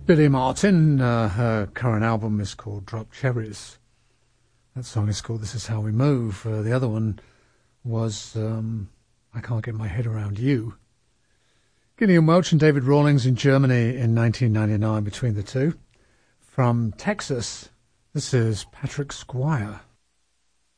Billy Martin, her current album is called Drop Cherries. That song is called This Is How We Move. The other one was I Can't Get My Head Around You. Gideon Welch and David Rawlings in Germany in 1999 between the two. From Texas, this is Patrick Squire.